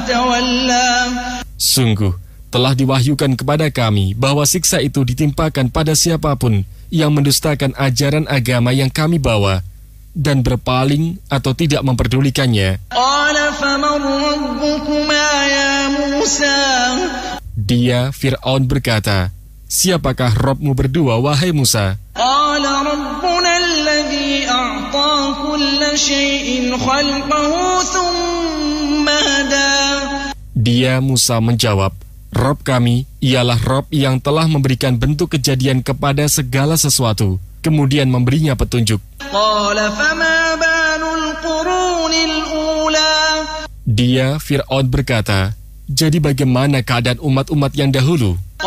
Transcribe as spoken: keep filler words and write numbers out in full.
تولى. Sungguh, telah diwahyukan kepada kami bahwa siksa itu ditimpakan pada siapapun yang mendustakan ajaran agama yang kami bawa dan berpaling atau tidak memperdulikannya. قال فمن ربكما يا موسى. Dia, Fir'aun, berkata, siapakah Rabbmu berdua, wahai Musa? قال ربنا الذي أعطى كل شيء خلقه ثم هدى. Dia, Musa, menjawab, Rabb kami ialah Rabb yang telah memberikan bentuk kejadian kepada segala sesuatu, kemudian memberinya petunjuk. قال فما بال القرون الأولى. Dia, Fir'aun, berkata, jadi bagaimana keadaan umat-umat yang dahulu?